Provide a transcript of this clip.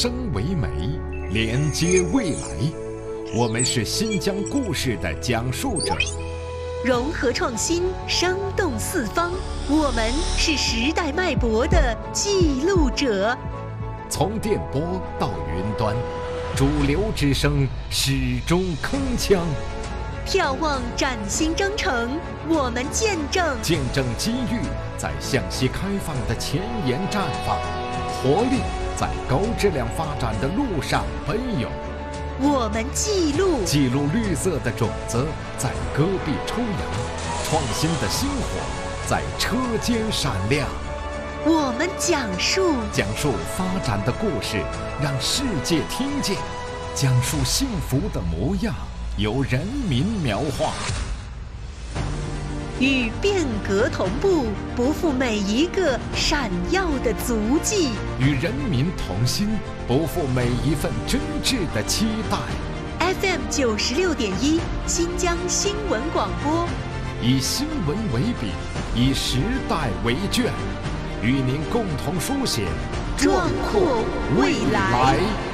生为媒，连接未来。我们是新疆故事的讲述者， 融合创新，生动四方。我们是时代脉搏的记录者。 从电波到云端，主流之声始终铿锵。 眺望崭新征程，我们见证机遇在向西开放的前沿绽放，活力在高质量发展的路上奔涌。 我们记录绿色的种子在戈壁抽芽，创新的星火在车间闪亮。 我们讲述发展的故事，让世界听见；讲述幸福的模样，由人民描画。 与变革同步，不负每一个闪耀的足迹； 与人民同心，不负每一份真挚的期待。 FM 96.1，新疆新闻广播， 以新闻为笔，以时代为卷，与您共同书写壮阔未来。